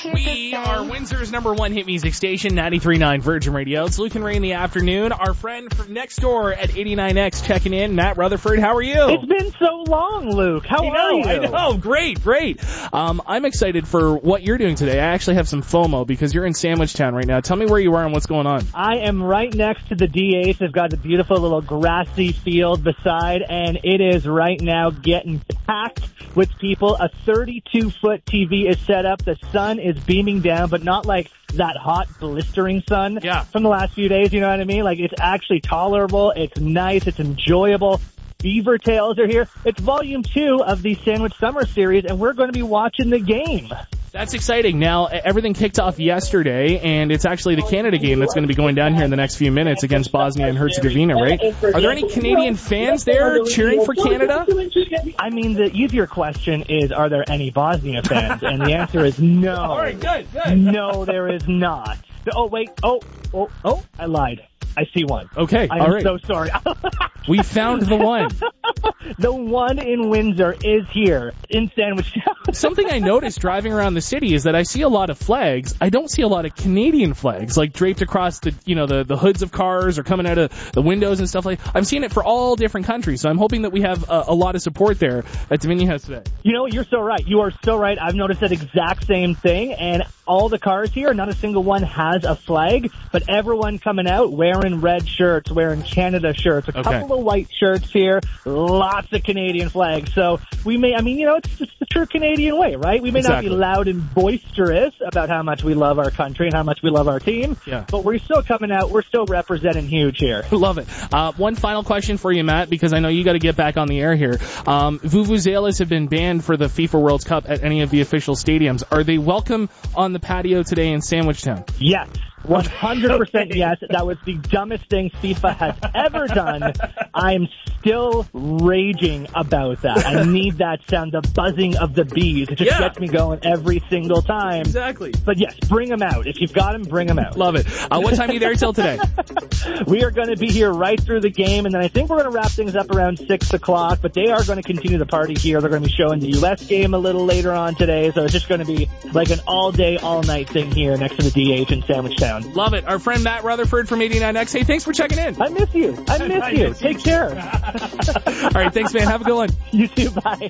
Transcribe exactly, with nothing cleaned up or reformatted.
We are Windsor's number one hit music station, ninety-three point nine Virgin Radio. It's Luke and Ray in the afternoon. Our friend from next door at eighty-nine X checking in. Matt Rutherford, how are you? It's been so long, Luke. How I are know, you? I know. Great, great. Um, I'm excited for what you're doing today. I actually have some FOMO because you're in Sandwich Town right now. Tell me where you are and what's going on. I am right next to the D H. They've got a beautiful little grassy field beside, and it is right now getting packed with people. A thirty-two foot T V is set up. The sun is beaming down, but not like that hot, blistering sun yeah. from the last few days, you know what I mean? Like, it's actually tolerable, it's nice, it's enjoyable. Beaver Tails are here. It's volume two of the Sandwich Summer Series, and we're going to be watching the game. That's exciting. Now, everything kicked off yesterday, and it's actually the Canada game that's going to be going down here in the next few minutes agast Bosnia and Herzegovina, right? Are there any Canadian fans there cheering for Canada? I mean, the easier question is, are there any Bosnia fans? And the answer is no. All right, good, good. No, there is not. Oh, wait. Oh, oh, oh, I lied. I see one. Okay, I all am right. so sorry. We found the one. The one in Windsor is here in Sandwich Town. Something I noticed driving around the city is that I see a lot of flags. I don't see a lot of Canadian flags, like draped across the, you know, the, the hoods of cars or coming out of the windows and stuff like that. I'm seeing it for all different countries, so I'm hoping that we have a, a lot of support there at Dominion House today. You know, you're so right. You are so right. I've noticed that exact same thing, and all the cars here, not a single one has a flag, but everyone coming out wearing red shirts, wearing Canada shirts, a okay. couple of white shirts here, lots of Canadian flags. So we may, I mean, you know, it's just the true Canadian way, right? We may exactly. not be loud and boisterous about how much we love our country and how much we love our team, yeah. but we're still coming out, we're still representing huge here. Love it. Uh, one final question for you, Matt, because I know you got to get back on the air here. Um, Vuvuzelas have been banned for the FIFA World Cup at any of the official stadiums. Are they welcome on the patio today in Sandwich Town? Yes. one hundred percent yes. That was the dumbest thing FIFA has ever done. I'm still raging about that. I need that sound, the buzzing of the bees. It just yeah. gets me going every single time. Exactly. But yes, bring them out. If you've got them, bring them out. Love it. Uh, what time are you there till today? We are going to be here right through the game, and then I think we're going to wrap things up around six o'clock, but they are going to continue the party here. They're going to be showing the U S game a little later on today, so it's just going to be like an all-day, all-night thing here next to the D H in Sandwich Town. Love it. Our friend Matt Rutherford from eighty-nine X. Hey, thanks for checking in. I miss you. I miss I you. miss Take you. care. All right, thanks, man. Have a good one. You too. Bye.